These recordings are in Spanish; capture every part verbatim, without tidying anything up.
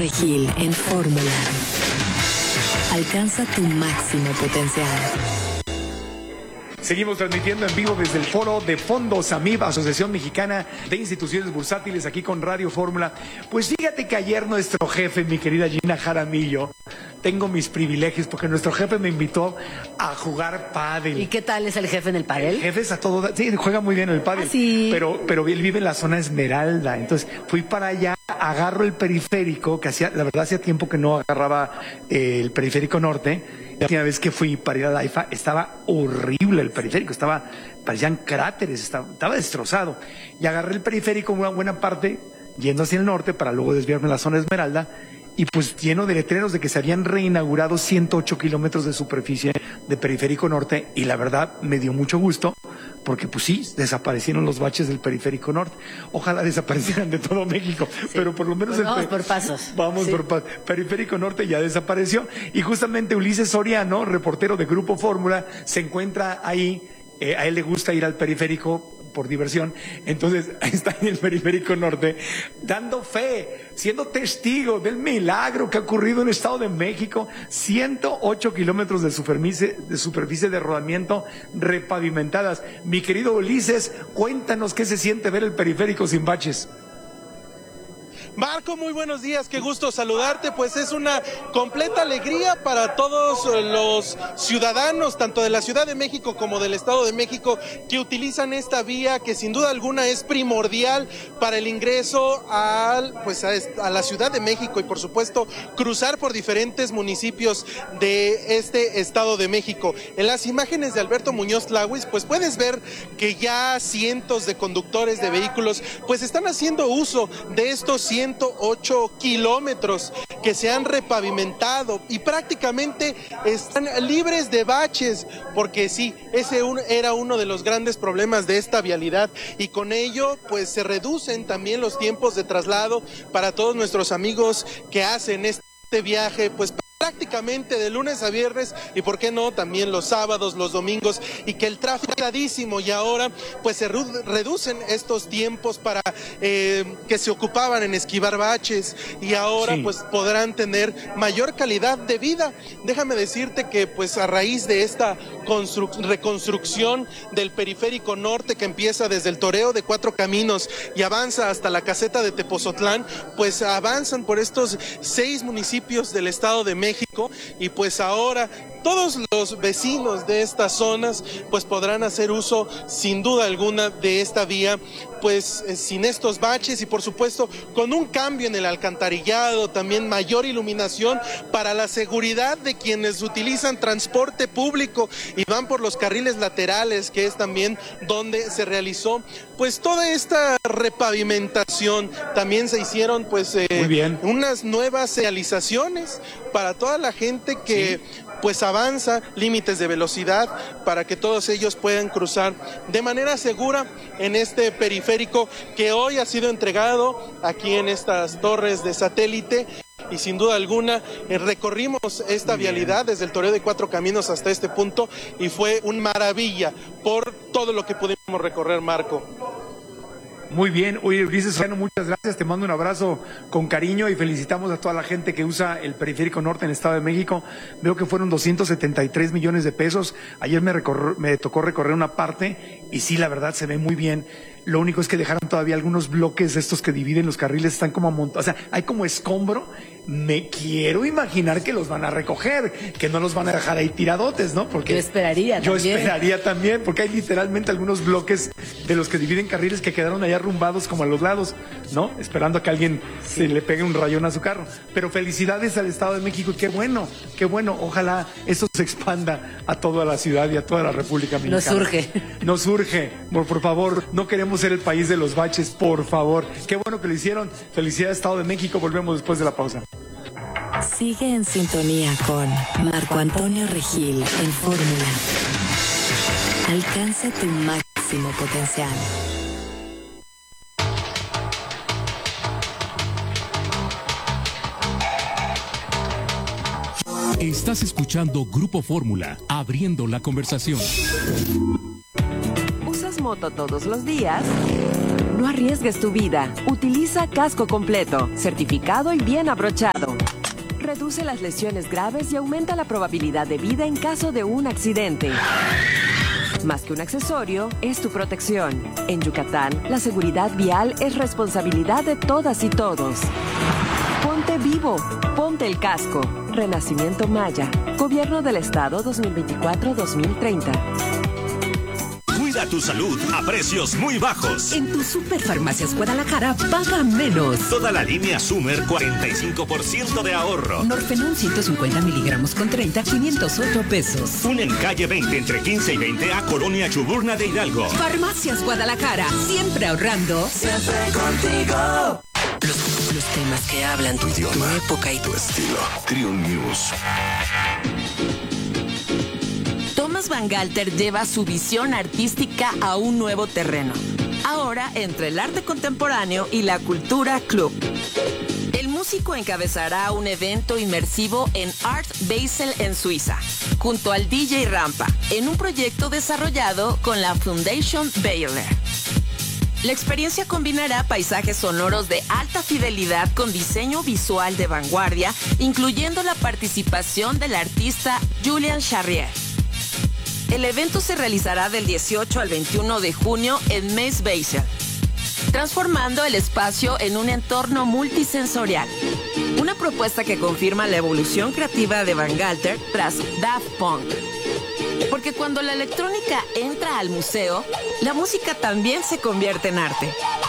Regil en Fórmula. Alcanza tu máximo potencial. Seguimos transmitiendo en vivo desde el foro de Fondos AMIB, Asociación Mexicana de Instituciones Bursátiles, aquí con Radio Fórmula. Pues fíjate que ayer nuestro jefe, mi querida Gina Jaramillo, tengo mis privilegios porque nuestro jefe me invitó a jugar pádel. ¿Y qué tal es el jefe en el pádel? El jefe es a todo, sí, juega muy bien el pádel. ¿Ah, sí? Pero, pero él vive en la zona Esmeralda, entonces fui para allá, agarro el periférico, que hacía, la verdad hacía tiempo que no agarraba eh, el periférico norte. La última vez que fui para ir a la I F A estaba horrible el periférico, estaba, parecían cráteres, estaba, estaba destrozado. Y agarré el periférico una buena parte, yendo hacia el norte para luego desviarme en la zona Esmeralda, y pues lleno de letreros de que se habían reinaugurado ciento ocho kilómetros de superficie de periférico norte, y la verdad me dio mucho gusto, porque pues sí, desaparecieron los baches del periférico norte. Ojalá desaparecieran de todo México, sí, pero por lo menos... Pues vamos el por pasos. Vamos sí. por pasos. Periférico norte ya desapareció, y justamente Ulises Soriano, reportero de Grupo Fórmula, se encuentra ahí, eh, a él le gusta ir al periférico por diversión, entonces está en el periférico norte, dando fe, siendo testigo del milagro que ha ocurrido en el Estado de México, ciento ocho kilómetros de superficie, de superficie de rodamiento repavimentadas. Mi querido Ulises, cuéntanos qué se siente ver el periférico sin baches. Marco, muy buenos días, qué gusto saludarte, pues es una completa alegría para todos los ciudadanos, tanto de la Ciudad de México como del Estado de México, que utilizan esta vía que sin duda alguna es primordial para el ingreso al, pues a, a la Ciudad de México y por supuesto cruzar por diferentes municipios de este Estado de México. En las imágenes de Alberto Muñoz Tlahuis, pues puedes ver que ya cientos de conductores de vehículos pues están haciendo uso de estos cientos ciento ocho kilómetros que se han repavimentado y prácticamente están libres de baches, porque sí, ese un, era uno de los grandes problemas de esta vialidad, y con ello pues se reducen también los tiempos de traslado para todos nuestros amigos que hacen este viaje pues prácticamente de lunes a viernes, y por qué no también los sábados, los domingos, y que el tráfico es pesadísimo, y ahora pues se reducen estos tiempos para eh, que se ocupaban en esquivar baches, y ahora sí, pues podrán tener mayor calidad de vida. Déjame decirte que pues a raíz de esta reconstrucción del periférico norte, que empieza desde el toreo de Cuatro Caminos y avanza hasta la caseta de Tepozotlán, pues avanzan por estos seis municipios del Estado de México, y pues ahora todos los vecinos de estas zonas pues podrán hacer uso sin duda alguna de esta vía pues eh, sin estos baches, y por supuesto con un cambio en el alcantarillado, también mayor iluminación para la seguridad de quienes utilizan transporte público y van por los carriles laterales, que es también donde se realizó pues toda esta repavimentación. También se hicieron pues eh, Muy bien. unas nuevas señalizaciones para toda la gente que sí. pues avanza, límites de velocidad para que todos ellos puedan cruzar de manera segura en este periférico que hoy ha sido entregado aquí en estas torres de satélite. Y sin duda alguna eh, recorrimos esta vialidad desde el toreo de Cuatro Caminos hasta este punto, y fue una maravilla por todo lo que pudimos recorrer, Marco. Muy bien, oye Ulises, bueno, muchas gracias, te mando un abrazo con cariño y felicitamos a toda la gente que usa el periférico norte en el Estado de México. Veo que fueron doscientos setenta y tres millones de pesos, ayer me, recorr me tocó recorrer una parte y sí, la verdad se ve muy bien. Lo único es que dejaron todavía algunos bloques de estos que dividen los carriles, están como amontonados, o sea, hay como escombro. Me quiero imaginar que los van a recoger, que no los van a dejar ahí tiradotes, ¿no? Porque yo esperaría yo también. esperaría también, porque hay literalmente algunos bloques de los que dividen carriles que quedaron allá arrumbados como a los lados, ¿no? Esperando a que alguien sí. se le pegue un rayón a su carro. Pero felicidades al Estado de México, y qué bueno, qué bueno. Ojalá eso se expanda a toda la ciudad y a toda la República Mexicana. Nos surge. Nos surge, por, por favor, no queremos ser el país de los baches, por favor. Qué bueno que lo hicieron. Felicidades, Estado de México. Volvemos después de la pausa. Sigue en sintonía con Marco Antonio Regil en Fórmula. Alcanza tu máximo potencial. Estás escuchando Grupo Fórmula, abriendo la conversación. ¿Usas moto todos los días? No arriesgues tu vida. Utiliza casco completo, certificado y bien abrochado. Reduce las lesiones graves y aumenta la probabilidad de vida en caso de un accidente. Más que un accesorio, es tu protección. En Yucatán, la seguridad vial es responsabilidad de todas y todos. Ponte vivo, ponte el casco. Renacimiento Maya, Gobierno del Estado dos mil veinticuatro a dos mil treinta. Cuida tu salud a precios muy bajos. En tu Superfarmacias Guadalajara paga menos. Toda la línea Sumer, cuarenta y cinco por ciento de ahorro. Norfenón ciento cincuenta miligramos con treinta, quinientos ocho pesos. Un en calle veinte entre quince y veinte a Colonia Chuburna de Hidalgo. Farmacias Guadalajara, siempre ahorrando. Siempre contigo. Los, los temas que hablan tu idioma, tu época y tu estilo. Trio News. Thomas Bangalter lleva su visión artística a un nuevo terreno. Ahora entre el arte contemporáneo y la cultura club. El músico encabezará un evento inmersivo en Art Basel en Suiza, junto al D J Rampa, en un proyecto desarrollado con la Foundation Baylor. La experiencia combinará paisajes sonoros de alta fidelidad con diseño visual de vanguardia, incluyendo la participación del artista Julian Charrier. El evento se realizará del dieciocho al veintiuno de junio en Maze Basel, transformando el espacio en un entorno multisensorial. Una propuesta que confirma la evolución creativa de Bangalter tras Daft Punk. Porque cuando la electrónica entra al museo, la música también se convierte en arte.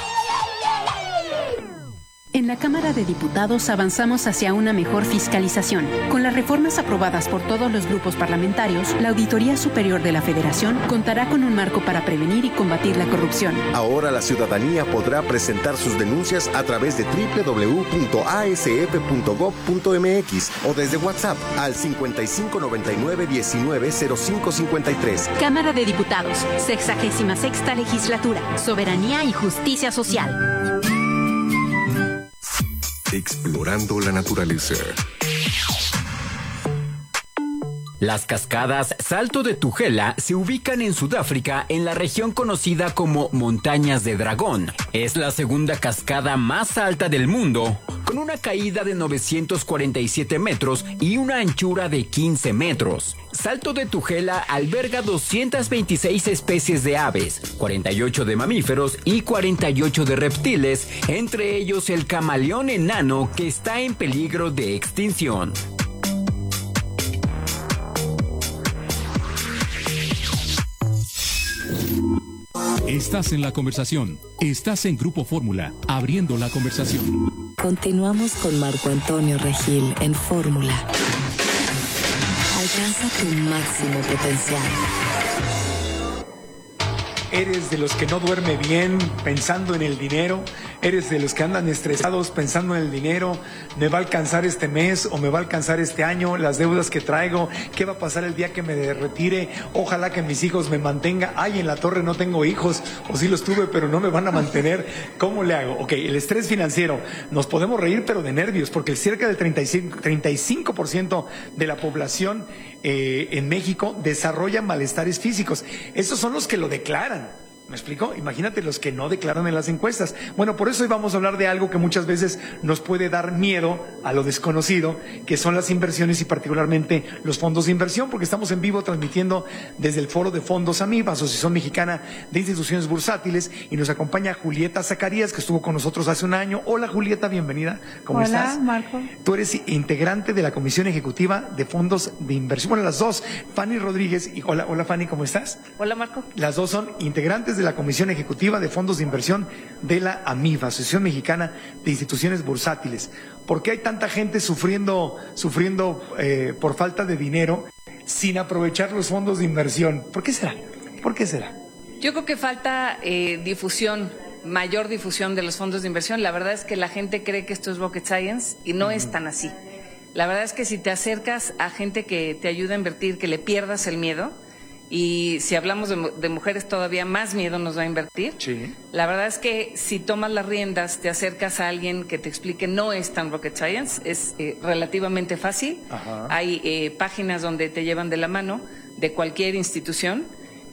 En la Cámara de Diputados avanzamos hacia una mejor fiscalización. Con las reformas aprobadas por todos los grupos parlamentarios, la Auditoría Superior de la Federación contará con un marco para prevenir y combatir la corrupción. Ahora la ciudadanía podrá presentar sus denuncias a través de doble u doble u doble u punto a s f punto gob punto m x o desde WhatsApp al cincuenta y cinco noventa y nueve diecinueve cero cinco cincuenta y tres. Cámara de Diputados, sexagésima sexta Legislatura, Soberanía y Justicia Social. Explorando la naturaleza. Las cascadas Salto de Tugela se ubican en Sudáfrica en la región conocida como Montañas de Dragón. Es la segunda cascada más alta del mundo, con una caída de novecientos cuarenta y siete metros y una anchura de quince metros. Salto de Tugela alberga doscientas veintiséis especies de aves, cuarenta y ocho de mamíferos y cuarenta y ocho de reptiles, entre ellos el camaleón enano que está en peligro de extinción. Estás en la conversación. Estás en Grupo Fórmula, abriendo la conversación. Continuamos con Marco Antonio Regil en Fórmula. Alcanza tu máximo potencial. ¿Eres de los que no duerme bien pensando en el dinero? ¿Eres de los que andan estresados pensando en el dinero? ¿Me va a alcanzar este mes o me va a alcanzar este año? ¿Las deudas que traigo? ¿Qué va a pasar el día que me retire? Ojalá que mis hijos me mantengan. Ay, en la torre no tengo hijos, o sí los tuve, pero no me van a mantener. ¿Cómo le hago? Ok, el estrés financiero. Nos podemos reír, pero de nervios, porque cerca del treinta y cinco, treinta y cinco por ciento de la población eh, en México desarrolla malestares físicos. Estos son los que lo declaran. ¿Me explico? Imagínate los que no declaran en las encuestas. Bueno, por eso hoy vamos a hablar de algo que muchas veces nos puede dar miedo a lo desconocido, que son las inversiones y particularmente los fondos de inversión, porque estamos en vivo transmitiendo desde el Foro de Fondos AMIB, Asociación Mexicana de Instituciones Bursátiles, y nos acompaña Julieta Zacarías, que estuvo con nosotros hace un año. Hola Julieta, bienvenida. ¿Cómo Hola, estás? Hola, Marco. Tú eres integrante de la Comisión Ejecutiva de Fondos de Inversión. Bueno, las dos, Fanny Rodríguez y hola, hola Fanny, ¿cómo estás? Hola Marco. Las dos son integrantes de la Comisión Ejecutiva de Fondos de Inversión de la AMIB, Asociación Mexicana de Instituciones Bursátiles. ¿Por qué hay tanta gente sufriendo, sufriendo eh, por falta de dinero sin aprovechar los fondos de inversión? ¿Por qué será? ¿Por qué será? Yo creo que falta eh, difusión, mayor difusión de los fondos de inversión. La verdad es que la gente cree que esto es rocket science y no uh-huh. es tan así. La verdad es que si te acercas a gente que te ayuda a invertir, que le pierdas el miedo. Y si hablamos de, de mujeres, todavía más miedo nos va a invertir. Sí. La verdad es que si tomas las riendas, te acercas a alguien que te explique, no es tan rocket science, es eh, relativamente fácil. Ajá. Hay eh, páginas donde te llevan de la mano de cualquier institución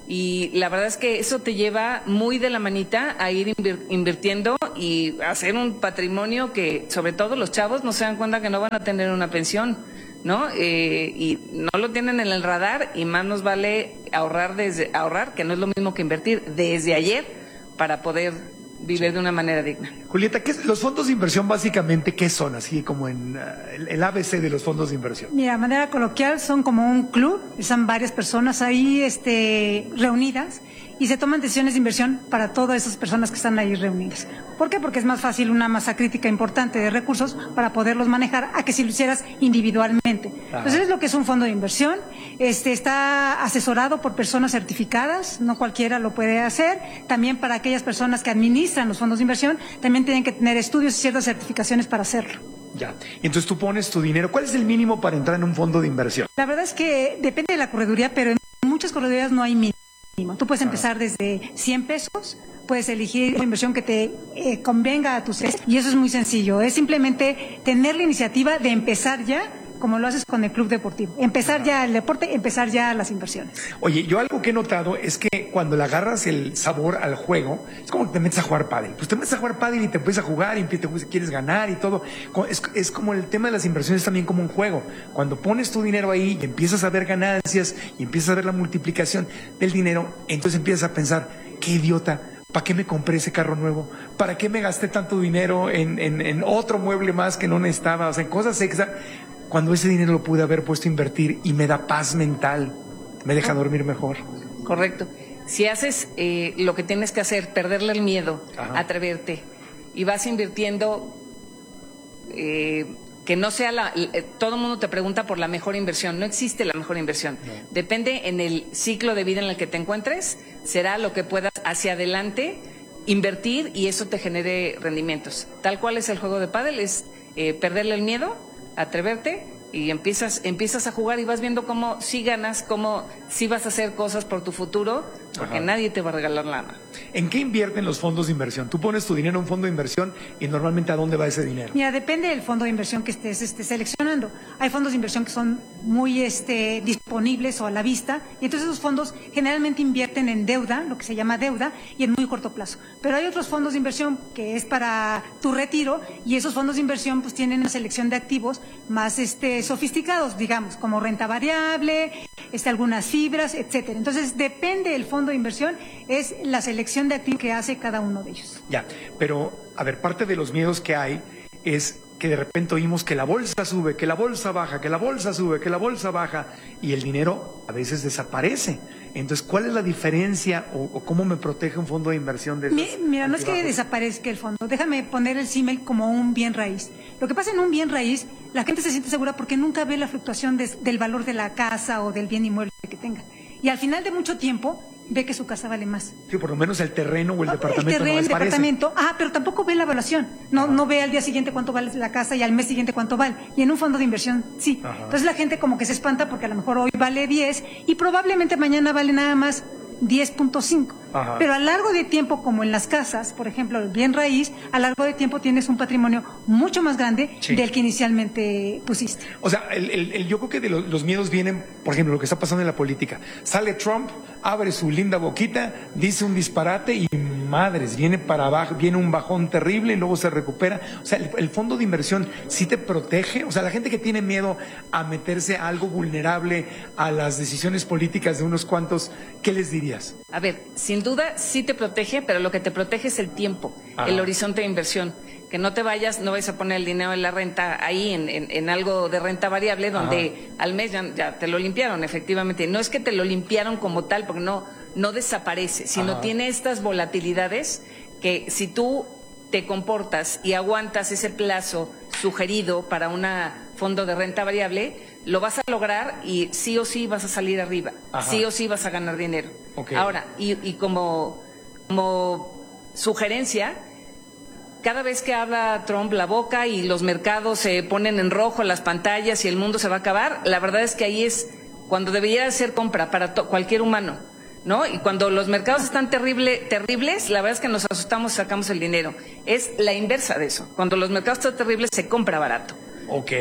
Y la verdad es que eso te lleva muy de la manita a ir invir- invirtiendo y hacer un patrimonio que, sobre todo los chavos, no se dan cuenta que no van a tener una pensión, ¿no? Eh, y no lo tienen en el radar, y más nos vale ahorrar desde ahorrar, que no es lo mismo que invertir desde ayer, para poder vivir sí. de una manera digna. Julieta, ¿qué es, los fondos de inversión básicamente qué son? Así como en uh, el, el A B C de los fondos de inversión. Mira, de manera coloquial son como un club, están varias personas ahí este, reunidas y se toman decisiones de inversión para todas esas personas que están ahí reunidas. ¿Por qué? Porque es más fácil una masa crítica importante de recursos para poderlos manejar a que si lo hicieras individualmente. Ajá. Entonces es lo que es un fondo de inversión. Este está asesorado por personas certificadas, no cualquiera lo puede hacer. También para aquellas personas que administran los fondos de inversión, también tienen que tener estudios y ciertas certificaciones para hacerlo. Ya, y entonces tú pones tu dinero. ¿Cuál es el mínimo para entrar en un fondo de inversión? La verdad es que depende de la correduría, pero en muchas corredurías no hay mínimo. Tú puedes empezar desde cien pesos, puedes elegir una inversión que te eh, convenga a tus y eso es muy sencillo. Es simplemente tener la iniciativa de empezar ya, como lo haces con el club deportivo. Empezar ya el deporte, empezar ya las inversiones. Oye, yo algo que he notado es que cuando le agarras el sabor al juego, es como que te metes a jugar pádel. Pues te metes a jugar pádel y te empiezas a jugar y te quieres ganar y todo. Es, es como el tema de las inversiones también como un juego. Cuando pones tu dinero ahí y empiezas a ver ganancias y empiezas a ver la multiplicación del dinero, entonces empiezas a pensar, qué idiota. ¿Para qué me compré ese carro nuevo? ¿Para qué me gasté tanto dinero en, en, en otro mueble más que no necesitaba? O sea, en cosas extra. Cuando ese dinero lo pude haber puesto a invertir y me da paz mental, me deja dormir mejor. Correcto. Si haces eh, lo que tienes que hacer, perderle el miedo, Ajá. atreverte, y vas invirtiendo, eh, que no sea la... Eh, todo el mundo te pregunta por la mejor inversión. No existe la mejor inversión. No. Depende en el ciclo de vida en el que te encuentres, será lo que puedas hacia adelante invertir y eso te genere rendimientos. Tal cual es el juego de pádel, es eh, perderle el miedo, atreverte y empiezas empiezas a jugar y vas viendo cómo sí ganas, cómo sí vas a hacer cosas por tu futuro, porque Ajá. nadie te va a regalar nada. ¿En qué invierten los fondos de inversión? Tú pones tu dinero en un fondo de inversión y normalmente ¿a dónde va ese dinero? Mira, depende del fondo de inversión que estés este, seleccionando. Hay fondos de inversión que son muy este, disponibles o a la vista, y entonces esos fondos generalmente invierten en deuda, lo que se llama deuda, y en muy corto plazo. Pero hay otros fondos de inversión que es para tu retiro, y esos fondos de inversión pues tienen una selección de activos más este, sofisticados, digamos, como renta variable, este, algunas fibras, etcétera. Entonces depende del fondo de inversión, es la selección de activos que hace cada uno de ellos. Ya, pero a ver, parte de los miedos que hay es que de repente oímos que la bolsa sube, que la bolsa baja, que la bolsa sube, que la bolsa baja, y el dinero a veces desaparece. Entonces, ¿cuál es la diferencia o, o cómo me protege un fondo de inversión de esos? Mira, mira no es que desaparezca el fondo, déjame poner el símil como un bien raíz. Lo que pasa en un bien raíz, la gente se siente segura porque nunca ve la fluctuación de, del valor de la casa o del bien inmueble que tenga. Y al final de mucho tiempo, ve que su casa vale más. Sí, por lo menos el terreno o el departamento. El terreno, no el departamento, ah, pero tampoco ve la evaluación. No, no ve al día siguiente cuánto vale la casa y al mes siguiente cuánto vale. Y en un fondo de inversión, sí. Ajá. Entonces la gente como que se espanta porque a lo mejor hoy vale diez y probablemente mañana vale nada más diez punto cinco. Ajá. Pero a largo de tiempo, como en las casas, por ejemplo, el bien raíz, a largo de tiempo tienes un patrimonio mucho más grande sí. del que inicialmente pusiste. O sea, el, el, el, yo creo que de los, los miedos vienen, por ejemplo, lo que está pasando en la política. Sale Trump, abre su linda boquita, dice un disparate y madres, viene para abajo, viene un bajón terrible y luego se recupera. O sea, el, el fondo de inversión sí te protege. O sea, la gente que tiene miedo a meterse a algo vulnerable, a las decisiones políticas de unos cuantos, ¿qué les dirías? A ver, sin duda sí te protege, pero lo que te protege es el tiempo, Ajá. el horizonte de inversión. Que no te vayas, no vayas a poner el dinero en la renta ahí, en, en, en algo de renta variable, donde Ajá. al mes ya, ya te lo limpiaron, efectivamente. No es que te lo limpiaron como tal, porque no, no desaparece, sino Ajá. tiene estas volatilidades que si tú te comportas y aguantas ese plazo sugerido para un fondo de renta variable, lo vas a lograr y sí o sí vas a salir arriba, Ajá. sí o sí vas a ganar dinero. Okay. Ahora, y, y como, como sugerencia, cada vez que habla Trump la boca y los mercados se ponen en rojo, las pantallas y el mundo se va a acabar, la verdad es que ahí es cuando debería ser compra para cualquier humano, ¿no? Y cuando los mercados están terrible, terribles, la verdad es que nos asustamos y sacamos el dinero. Es la inversa de eso. Cuando los mercados están terribles, se compra barato. Ok.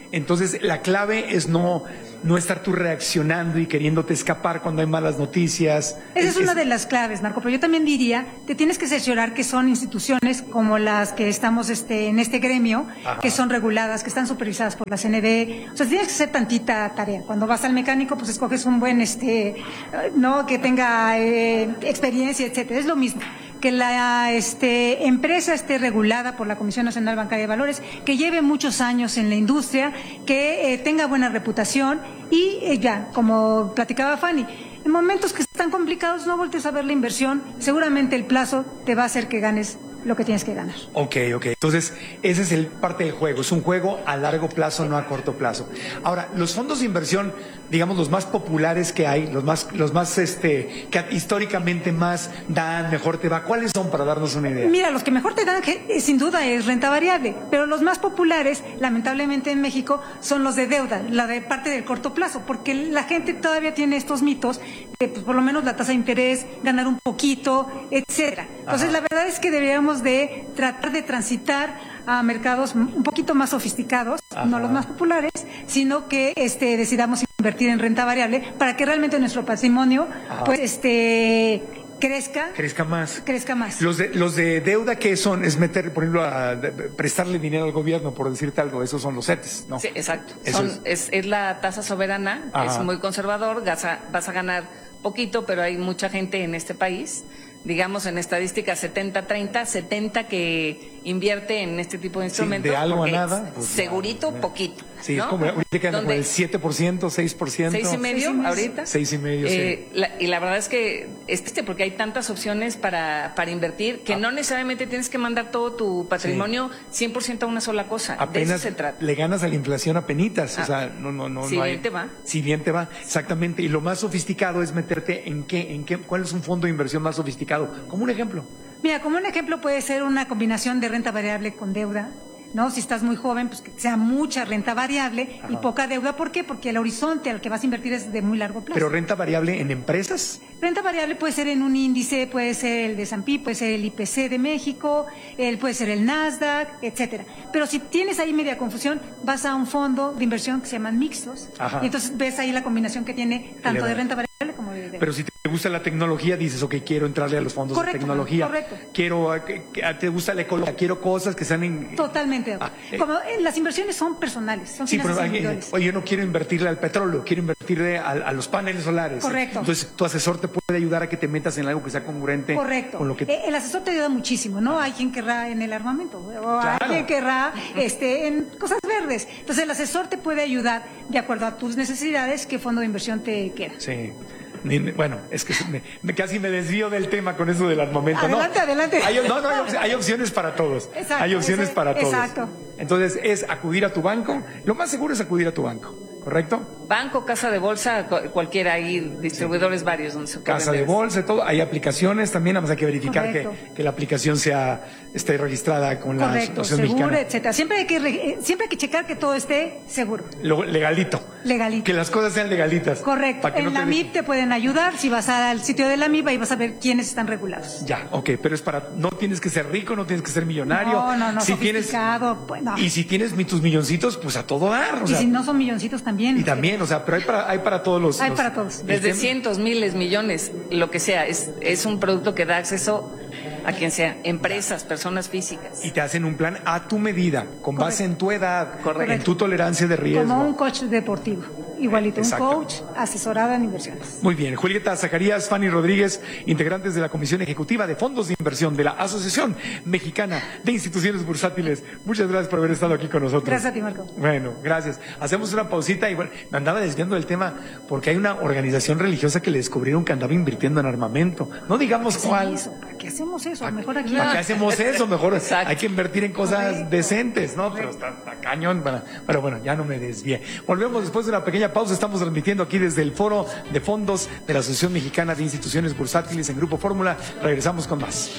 Entonces, la clave es no, no estar tú reaccionando y queriéndote escapar cuando hay malas noticias. Esa es, es una de las claves, Marco, pero yo también diría, te tienes que cerciorar que son instituciones como las que estamos este, en este gremio, Ajá. que son reguladas, que están supervisadas por la C N D. O sea, tienes que hacer tantita tarea. Cuando vas al mecánico, pues escoges un buen, este, no, que tenga eh, experiencia, etcétera. Es lo mismo. Que la este, empresa esté regulada por la Comisión Nacional Bancaria de Valores, que lleve muchos años en la industria, que eh, tenga buena reputación y eh, ya, como platicaba Fanny, en momentos que están complicados no voltees a ver la inversión, seguramente el plazo te va a hacer que ganes lo que tienes que ganar. Ok, ok. Entonces, ese es el parte del juego. Es un juego a largo plazo, no a corto plazo. Ahora, los fondos de inversión, digamos, los más populares que hay, los más, los más, este, que históricamente más dan, mejor te va, ¿cuáles son para darnos una idea? Mira, los que mejor te dan, que, sin duda, es renta variable, pero los más populares, lamentablemente en México, son los de deuda, la de parte del corto plazo, porque la gente todavía tiene estos mitos de, pues, por lo menos la tasa de interés, ganar un poquito, etcétera. Entonces, Ajá. la verdad es que deberíamos de tratar de transitar a mercados un poquito más sofisticados, Ajá. no los más populares, sino que este decidamos invertir en renta variable para que realmente nuestro patrimonio Ajá. pues este crezca crezca más crezca más los de los de deuda, ¿qué son? Es meter, por ejemplo, a, a prestarle dinero al gobierno, por decirte algo. Esos son los CETES, ¿no? Sí, exacto. Son, es... Es, es la tasa soberana. Ajá. Es muy conservador, vas a, vas a ganar poquito, pero hay mucha gente en este país, digamos en estadística setenta treinta, setenta que invierte en este tipo de instrumentos. Sí, de algo a nada. Pues segurito, ya. Poquito. Sí, ¿no? es como ahorita quedan como el siete por ciento, seis por ciento. ¿Seis y medio ahorita? Seis y medio, eh, sí. La, y la verdad es que es triste porque hay tantas opciones para, para invertir que ah. no necesariamente tienes que mandar todo tu patrimonio sí. cien por ciento a una sola cosa. Apenas de eso se trata. Le ganas a la inflación a penitas. Ah. O sea, no, no, no. Si no bien hay, te va. Si bien te va, exactamente. Y lo más sofisticado es meterte en qué, en qué, cuál es un fondo de inversión más sofisticado. Como un ejemplo. Mira, como un ejemplo puede ser una combinación de renta variable con deuda, ¿no? Si estás muy joven, pues que sea mucha renta variable Ajá. y poca deuda. ¿Por qué? Porque el horizonte al que vas a invertir es de muy largo plazo. ¿Pero renta variable en empresas? Renta variable puede ser en un índice, puede ser el de S and P, puede ser el I P C de México, el, puede ser el Nasdaq, etcétera. Pero si tienes ahí media confusión, vas a un fondo de inversión que se llaman mixtos. Ajá. Y entonces ves ahí la combinación que tiene tanto de renta variable como de deuda. Pero si te gusta la tecnología, dices, ok, quiero entrarle a los fondos correcto, de tecnología. Correcto. Quiero, te gusta la ecología, quiero cosas que sean en... Totalmente. Ah, eh, Como, eh, las inversiones son personales, son sí, finanzas pero individuales. Oye, yo no quiero invertirle al petróleo, quiero invertirle a, a los paneles solares. Correcto. Entonces, tu asesor te puede ayudar a que te metas en algo que sea congruente. Correcto. Con lo que... eh, el asesor te ayuda muchísimo, ¿no? Hay quien querrá en el armamento, o claro. hay quien querrá este, en cosas verdes. Entonces, el asesor te puede ayudar de acuerdo a tus necesidades, qué fondo de inversión te queda. Sí. Bueno, es que me, me, casi me desvío del tema con eso del armamento. Adelante, no, adelante. Hay, no, no, hay, hay opciones para todos. Exacto, hay opciones ese, para todos. Exacto. Entonces, es acudir a tu banco. Lo más seguro es acudir a tu banco, ¿correcto? Banco, casa de bolsa, cualquiera, hay distribuidores sí. varios donde se Casa de bolsa, todo. Hay aplicaciones también, nada más hay que verificar que, que la aplicación sea esté registrada con la Correcto, Asociación seguro, Mexicana. etcétera. Siempre hay que siempre hay que checar que todo esté seguro. Lo, legalito. Legalito. Que las cosas sean legalitas. Correcto. En no la te... M I P te pueden ayudar. Si vas al sitio de la M I P, ahí vas a ver quiénes están regulados. Ya, ok, pero es para, no tienes que ser rico, no tienes que ser millonario. No, no, no, si sofisticado, tienes, pues, no. Y si tienes tus milloncitos, pues a todo dar. O y sea, si no son milloncitos también. Y también, o sea, pero hay para, hay para todos los... Hay los, para todos. Desde cientos, miles, millones, lo que sea. Es, es un producto que da acceso a quien sea, empresas, personas físicas. Y te hacen un plan a tu medida, con Correcto. base en tu edad, Correcto. en tu tolerancia de riesgo. Como un coach deportivo, igualito, Exacto. un coach asesorado en inversiones. Muy bien, Julieta Zacarías, Fanny Rodríguez, integrantes de la Comisión Ejecutiva de Fondos de Inversión de la Asociación Mexicana de Instituciones Bursátiles. Muchas gracias por haber estado aquí con nosotros. Gracias a ti, Marco. Bueno, gracias. Hacemos una pausita y bueno, me andaba desviando del tema porque hay una organización religiosa que le descubrieron que andaba invirtiendo en armamento. No digamos cuál. ¿Para qué hacemos eso? Mejor aquí. ¿Para qué hacemos eso? Mejor Exacto. hay que invertir en cosas Correcto. decentes, ¿no? Correcto. Pero está, está cañón. Para, pero bueno, ya no me desvié. Volvemos después de una pequeña pausa. Estamos transmitiendo aquí desde el Foro de Fondos de la Asociación Mexicana de Instituciones Bursátiles en Grupo Fórmula. Regresamos con más.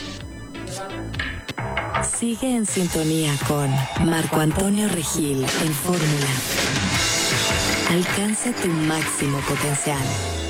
Sigue en sintonía con Marco Antonio Regil en Fórmula. Alcanza tu máximo potencial.